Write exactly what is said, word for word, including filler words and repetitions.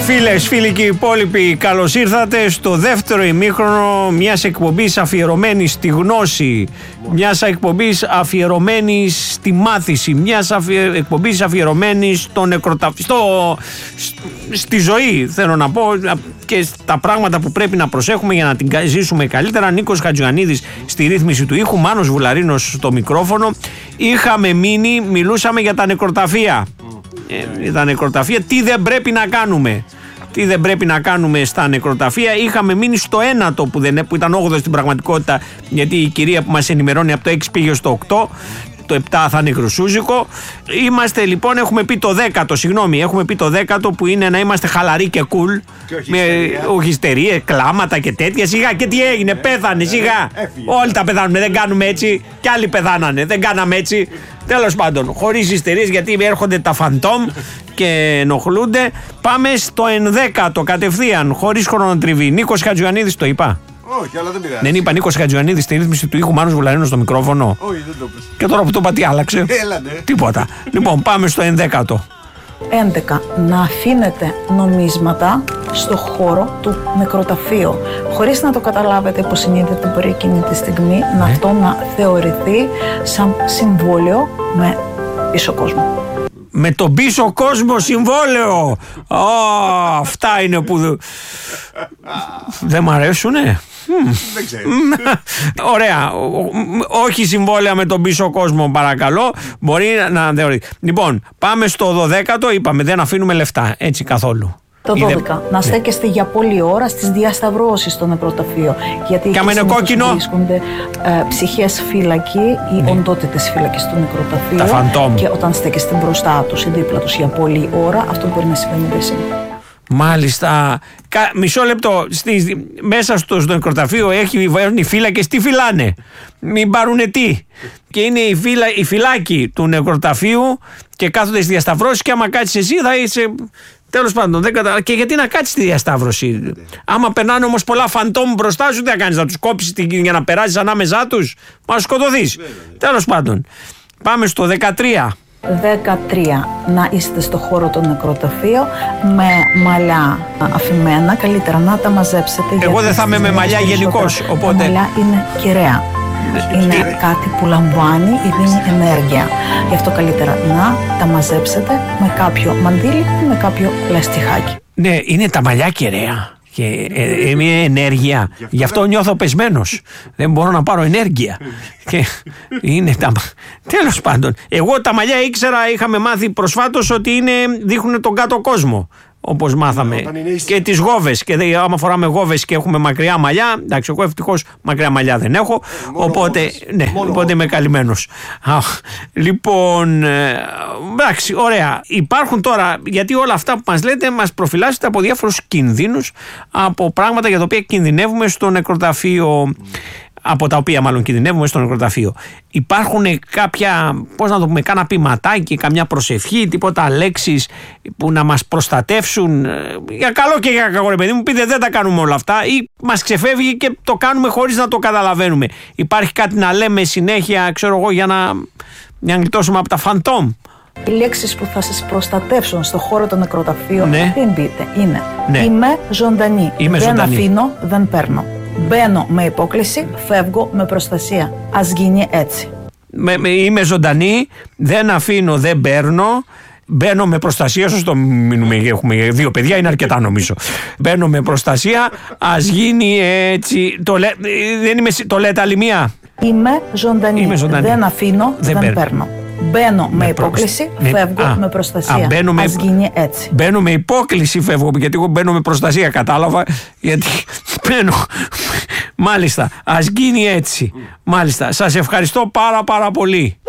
Φίλες, φίλοι και υπόλοιποι, καλώς ήρθατε στο δεύτερο ημίχρονο μιας εκπομπής αφιερωμένης στη γνώση, μιας εκπομπής αφιερωμένης στη μάθηση, μιας αφιε... εκπομπής αφιερωμένης στο νεκροταφ... στο... στη ζωή, θέλω να πω, και στα πράγματα που πρέπει να προσέχουμε για να την ζήσουμε καλύτερα. Νίκος Χατζιωαννίδης στη ρύθμιση του ήχου, Μάνος Βουλαρίνος στο μικρόφωνο. Είχαμε μείνει, μιλούσαμε για τα νεκροταφεία. Ε, τα νεκροταφεία, τι δεν πρέπει να κάνουμε. Τι δεν πρέπει να κάνουμε στα νεκροταφεία. Είχαμε μείνει στο ένατο που, δεν, που ήταν όγδοο στην πραγματικότητα, γιατί η κυρία που μας ενημερώνει από το έξι πήγε στο οκτώ. Το επτά θα είναι χρυσούζικο. Είμαστε λοιπόν, έχουμε πει το δέκατο, συγγνώμη, έχουμε πει το δέκατο που είναι να είμαστε χαλαροί και cool. Και όχι με όχι ιστερία, κλάματα και τέτοια. Σιγά, και τι έγινε, πέθανε, σιγά. Έφυγε. Όλοι τα πεθάνουμε, δεν κάνουμε έτσι. Κι άλλοι πεθάνανε, δεν κάναμε έτσι. Τέλος πάντων, χωρίς ιστερίες, γιατί έρχονται τα φαντόμ και ενοχλούνται. Πάμε στο ενδέκατο κατευθείαν, χωρίς χρονοτριβή. Νίκος Χατζιωαννίδης, το είπα. Όχι, αλλά δεν πειράζει. Δεν είπα Νίκος Χατζιωαννίδης στη ρύθμιση του ήχου, Μάνος Βουλαρίνος στο μικρόφωνο. Όχι, δεν το πες. Και τώρα που το είπα, τι άλλαξε. Έλα, ναι. Τίποτα. Λοιπόν, πάμε στο ενδέκατο. έντεκα. Να αφήνετε νομίσματα στο χώρο του νεκροταφείου. Χωρίς να το καταλάβετε υποσυνείδητα, μπορεί εκείνη τη στιγμή Ναι. να αυτό να θεωρηθεί σαν συμβόλαιο με πίσω κόσμο. Με τον πίσω κόσμο συμβόλαιο. Ω, αυτά είναι που δεν μ' αρέσουνε. Δεν ξέρω. Ωραία. Όχι συμβόλαια με τον πίσω κόσμο, παρακαλώ. Μπορεί να θεωρεί. Λοιπόν, πάμε στο δωδέκατο. Είπαμε, δεν αφήνουμε λεφτά. Έτσι καθόλου. Το Είδε- δώδεκα. Να στέκεστε για πολλή ώρα στις διασταυρώσεις στο νεκροταφείο. Γιατί Και άμα εκεί είναι συνήθως κόκκινο? βρίσκονται ε, ψυχές φύλακοι ή Ναι. οντότητες φύλακες στο νεκροταφείο. Τα φαντόμ. Και όταν στέκεστε μπροστά τους ή δίπλα τους για πολλή ώρα, αυτό μπορεί να συμβαίνει ρεσί. Μάλιστα. Κα- Μισό λεπτό. Στη, μέσα στο, στο νεκροταφείο έχει οι φύλακες. Τι φυλάνε. Μην πάρουνε τι. Και είναι οι, φύλα, οι φυλάκοι του νεκροταφείου και κάθονται στη διασταυρώση. Και άμα κάτσεις εσύ θα είσαι. Τέλος πάντων. Δεν κατα... Και γιατί να κάτσεις στη διασταύρωση. Άμα περνάνε όμως πολλά φαντόμ μπροστά σου, τι θα κάνεις. Να τους κόψεις την- για να περάσεις ανάμεσά τους. Μα σκοτωθείς. Τέλος πάντων. Πάμε στο δεκατρία. δεκατρία. Να είστε στο χώρο του νεκροταφείου με μαλλιά αφημένα. Καλύτερα να τα μαζέψετε. Εγώ γιατί δεν θα είμαι με στις μαλλιά περισσότερο γενικώς, οπότε- Τα μαλλιά είναι κεραία. Είναι κάτι που λαμβάνει ή δίνει ενέργεια. Γι' αυτό καλύτερα να τα μαζέψετε με κάποιο μαντίλι ή με κάποιο λαστιχάκι. Ναι, είναι τα μαλλιά κεραία. Και ε, ε, μια ενέργεια. Γι' αυτό νιώθω πεσμένος. Δεν μπορώ να πάρω ενέργεια. Και είναι τα. Τέλος πάντων. Εγώ τα μαλλιά ήξερα, είχαμε μάθει προσφάτως ότι είναι, δείχνουν τον κάτω κόσμο. Όπως μάθαμε. Όταν είναι ήσυχοι. Και τις γόβες. Και δε, άμα φοράμε γόβες και έχουμε μακριά μαλλιά. Εντάξει, εγώ ευτυχώς μακριά μαλλιά δεν έχω. μόνο οπότε. γόβες. Ναι, Μόνο οπότε είμαι καλυμμένος. Αχ, λοιπόν. ε, εντάξει, ωραία. Υπάρχουν τώρα. Γιατί όλα αυτά που μας λέτε μας προφυλάσσετε από διάφορους κινδύνους. Από πράγματα για τα οποία κινδυνεύουμε στο νεκροταφείο. Από τα οποία μάλλον κινδυνεύουμε στο νεκροταφείο. Υπάρχουν κάποια, πώς να το πούμε, κάνα ποιηματάκι, καμιά προσευχή, τίποτα λέξεις που να μας προστατεύσουν ε, για καλό και για κακό, ρε παιδί μου. Πείτε, δεν τα κάνουμε όλα αυτά ή μας ξεφεύγει και το κάνουμε χωρίς να το καταλαβαίνουμε. Υπάρχει κάτι να λέμε συνέχεια, ξέρω εγώ, για να, για να γλιτώσουμε από τα φαντόμ. Οι λέξεις που θα σας προστατεύσουν στο χώρο του νεκροταφείου, Ναι. δεν πείτε, είναι Ναι. είμαι ζωντανή, Είμαι δεν ζωντανή. αφήνω, δεν παίρνω. Μπαίνω με υπόκληση, φεύγω με προστασία. Ας γίνει έτσι. Με, με, είμαι ζωντανή, δεν αφήνω, δεν παίρνω. Μπαίνω με προστασία, σωστό μείνουμε, έχουμε δύο παιδιά, είναι αρκετά νομίζω. Μπαίνω με προστασία, ας γίνει έτσι. Το, λέ, δεν είμαι, το λέτε άλλη μία. Είμαι ζωντανή, Είμαι ζωντανή. δεν αφήνω, Δεν δεν, παίρνω. παίρνω. Μπαίνω με, Με υπόκληση, προκ- με- φεύγω α, με α, προστασία. μπαίνω με- Ας γίνει έτσι. Μπαίνω με υπόκληση, φεύγω, γιατί εγώ μπαίνω με προστασία, κατάλαβα. Γιατί μπαίνω. Μάλιστα, ας γίνει έτσι. Μάλιστα, σας ευχαριστώ πάρα πάρα πολύ.